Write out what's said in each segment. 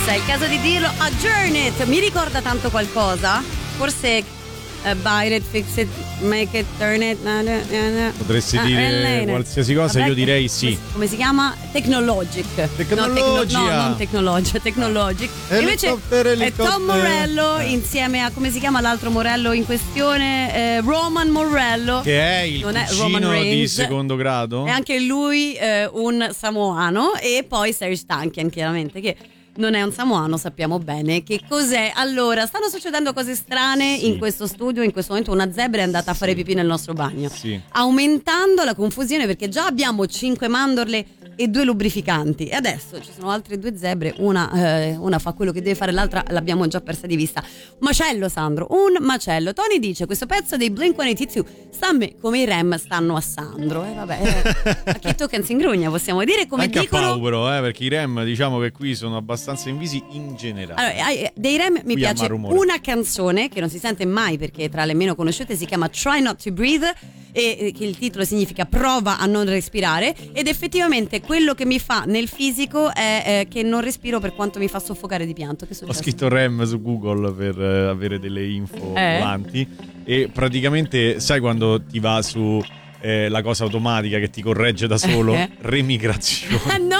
è il caso di dirlo. Adjourn It mi ricorda tanto qualcosa? Forse Bite It, Fix It, Make It, Turn It. Potresti dire qualsiasi cosa. Vabbè, io direi sì. Come si chiama? Technologic. Tecnologia. No, non Technologia, Technologic. Invece è Tom Morello insieme a, come si chiama l'altro Morello in questione? Roman Morello, che è il cugino di secondo grado. È anche lui un samoano. E poi Serj Tankian, chiaramente, che non è un samoano, sappiamo bene che cos'è. Allora, stanno succedendo cose strane in questo studio. In questo momento una zebra è andata a fare pipì nel nostro bagno, aumentando la confusione, perché già abbiamo 5 mandorle e 2 lubrificanti e adesso ci sono altre 2 zebre, una fa quello che deve fare, l'altra l'abbiamo già persa di vista. Macello, Sandro, un macello. Tony dice: questo pezzo dei Blink-182 sta a me come i Rem stanno a Sandro. Vabbè, a chi tocca si ingrugna, possiamo dire, come anche dicono. A Paolo, perché i Rem, diciamo che qui sono abbastanza invisi in generale. Allora, dei Rem mi qui piace una canzone che non si sente mai perché è tra le meno conosciute, si chiama Try Not to Breathe, e che il titolo significa prova a non respirare, ed effettivamente quello che mi fa nel fisico è che non respiro, per quanto mi fa soffocare di pianto. Che ho scritto REM su Google per avere delle info volanti, e praticamente sai quando ti va su la cosa automatica che ti corregge da solo? Remigrazione. No,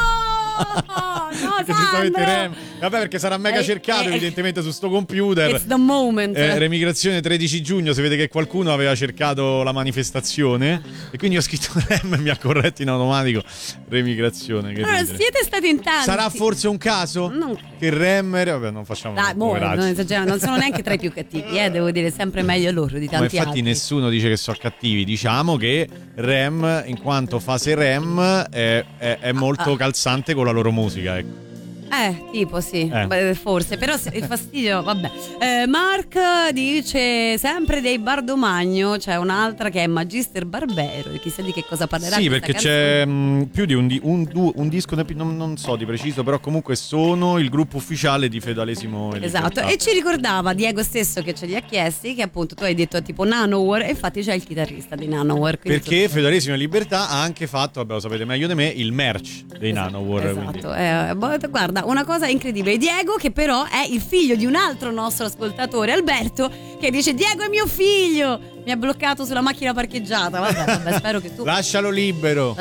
REM. Vabbè, perché sarà mega cercato evidentemente su sto computer. It's the moment. Remigrazione 13 giugno, si vede che qualcuno aveva cercato la manifestazione e quindi ho scritto REM e mi ha corretto in automatico remigrazione. Che allora, siete stati in tanti. Sarà forse un caso? Non che REM, vabbè, non facciamo non esageriamo, non sono neanche tra i più cattivi, devo dire, sempre meglio loro di tanti altri. Ma infatti nessuno dice che sono cattivi, diciamo che REM, in quanto fase REM, è molto calzante con la loro musica, ecco. Tipo sì, forse, però il fastidio, vabbè. Mark dice sempre dei Bardomagno, c'è un'altra che è Magister Barbero, chissà di che cosa parlerà. Sì, perché c'è più di un disco, non so di preciso, però comunque sono il gruppo ufficiale di Feudalesimo. Esatto, e ci ricordava Diego stesso che ce li ha chiesti, che appunto tu hai detto tipo Nanowar, e infatti c'è il chitarrista di Nanowar. Perché Feudalesimo e Libertà ha anche fatto, vabbè, lo sapete meglio di me, il merch dei Nanowar. Esatto, guarda, una cosa incredibile. Diego, che però è il figlio di un altro nostro ascoltatore, Alberto, che dice: Diego è mio figlio, mi ha bloccato sulla macchina parcheggiata. Vabbè, spero che tu lascialo libero,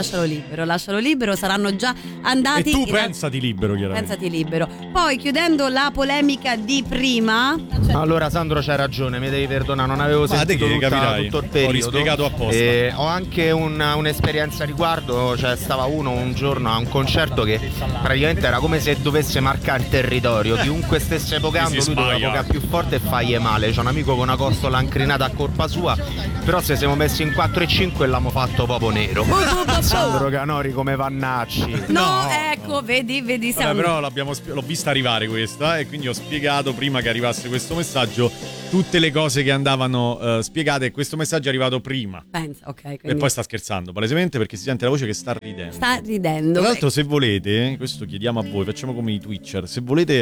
saranno già andati. E tu pensati libero, chiaramente. Pensati libero. Poi, chiudendo la polemica di prima, allora Sandro c'hai ragione, mi devi perdonare, non avevo sentito tutto il periodo. Ho rispiegato apposta. Ho anche un'esperienza a riguardo. Cioè, stava un giorno a un concerto che praticamente era come se dovesse marcare il territorio, chiunque stesse pogando lui doveva pogare più forte e fargli male. C'è un amico con una costola incrinata a colpa sua, però se siamo messi in 4 e 5 l'abbiamo fatto proprio nero. Sandro Canori come Vannacci. No, ecco, vedi Vabbè, però l'ho vista arrivare questa, e quindi ho spiegato prima che arrivasse questo messaggio tutte le cose che andavano spiegate, e questo messaggio è arrivato prima. Pensa, ok. Quindi... E poi sta scherzando palesemente, perché si sente la voce che sta ridendo. Tra l'altro, se volete, questo chiediamo a voi, facciamo come i Twitcher, se volete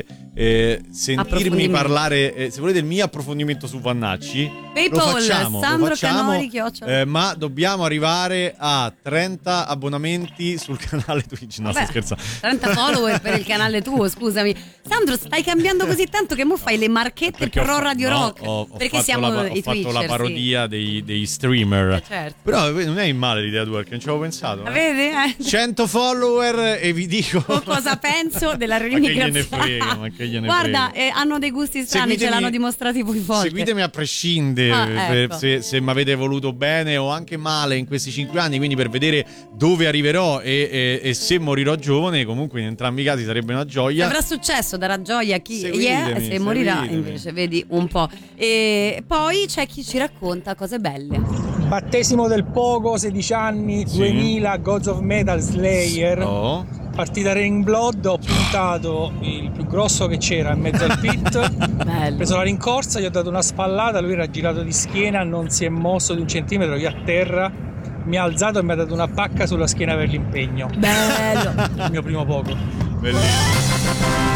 sentirmi parlare, se volete il mio approfondimento su Vannacci, lo facciamo, Canori, ma dobbiamo arrivare a 30 abbonamenti sul canale Twitch. No, sto scherzando. 30 follower per il canale tuo, scusami. Sandro, stai cambiando così tanto che mo fai le marchette perché pro Radio Rock. Perché siamo i Twitcher. Ho fatto la parodia dei streamer. Certo. Però non è in male l'idea tua, perché non ci avevo pensato. Vedi? 100 follower e vi dico cosa penso della remigrazione. Ma che gliene frega. Guarda, hanno dei gusti strani, ce l'hanno dimostrati voi volte. Seguitemi a prescindere, ecco. se mi avete voluto bene o anche male in questi 5 anni, quindi per vedere dove arriverò e se morirò giovane, comunque in entrambi i casi sarebbe una gioia. Se avrà successo darà gioia a chi se morirà invece, vedi un po'. E poi c'è chi ci racconta cose belle. Battesimo del Pogo, 16 anni, 2000, Gods of Metal Slayer. Partita Raining Blood, ho puntato il più grosso che c'era in mezzo al pit. Ho preso la rincorsa, gli ho dato una spallata, lui era girato di schiena, non si è mosso di un centimetro, io a terra, mi ha alzato e mi ha dato una pacca sulla schiena per l'impegno. Bello. Il mio primo poco. Bellissimo. Vedi, in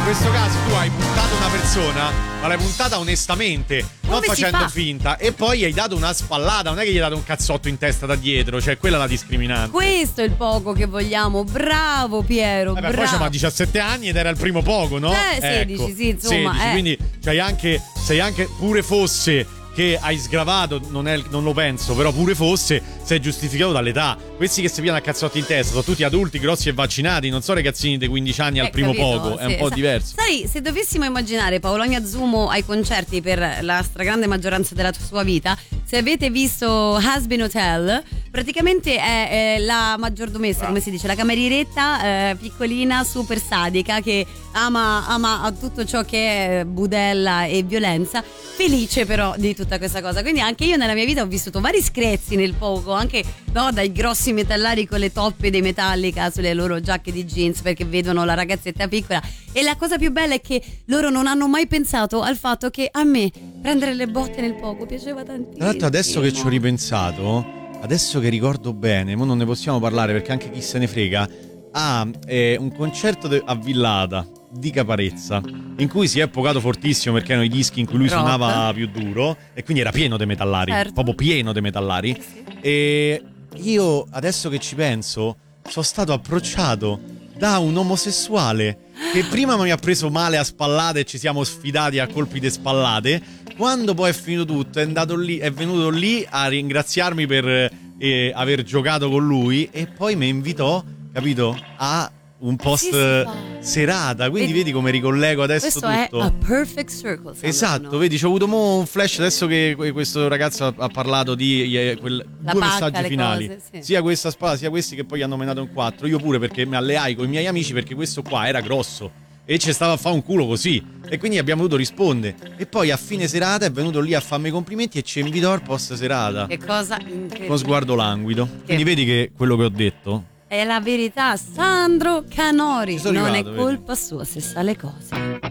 questo caso tu hai puntato una persona, ma l'hai puntata onestamente, non facendo finta, e poi gli hai dato una spallata, non è che gli hai dato un cazzotto in testa da dietro, cioè quella è la discriminante. Questo è il poco che vogliamo. Bravo Piero, bravo. Poi c'aveva 17 anni ed era il primo poco, no? 16, ecco. Sì, insomma. 16, quindi sei anche pure fosse che hai sgravato, non lo penso, però pure fosse, sei giustificato dall'età. Questi che si pigliano a cazzotti in testa sono tutti adulti, grossi e vaccinati, non sono ragazzini di 15 anni al primo poco, è un po' diverso. Sai, se dovessimo immaginare Paolonia Zumo ai concerti per la stragrande maggioranza della sua vita, se avete visto Has-Been Hotel, praticamente è la maggiordomessa, come si dice, la camerieretta piccolina, super sadica, che ama tutto ciò che è budella e violenza, felice però di tutta questa cosa. Quindi anche io nella mia vita ho vissuto vari screzi nel poco, anche dai grossi metallari con le toppe dei Metallica sulle loro giacche di jeans perché vedono la ragazzetta piccola. E la cosa più bella è che loro non hanno mai pensato al fatto che a me prendere le botte nel poco piaceva tantissimo. Tra l'altro adesso che ci ho ripensato, adesso che ricordo bene, ma non ne possiamo parlare perché anche chi se ne frega, un concerto a Villada di Caparezza in cui si è pocato fortissimo perché erano i dischi in cui lui suonava più duro e quindi era pieno di metallari, proprio pieno di metallari. E io adesso che ci penso sono stato approcciato da un omosessuale che prima mi ha preso male a spallate e ci siamo sfidati a colpi di spallate. Quando poi è finito tutto è venuto lì a ringraziarmi per aver giocato con lui e poi mi invitò, capito, a un post serata, quindi vedi come ricollego adesso questo tutto. È a perfect circle. Esatto, vedi, c'ho avuto un flash adesso che questo ragazzo ha parlato di due messaggi finali, cose, sia questa spada sia questi che poi gli hanno menato in 4. Io pure perché mi alleai con i miei amici perché questo qua era grosso e ci stava a fare un culo così e quindi abbiamo dovuto rispondere e poi a fine serata è venuto lì a farmi i complimenti e ci invitò al post serata. Che cosa incredibile. Con sguardo languido. Quindi vedi che quello che ho detto è la verità. Sandro Canori, non è colpa sua se sa le cose.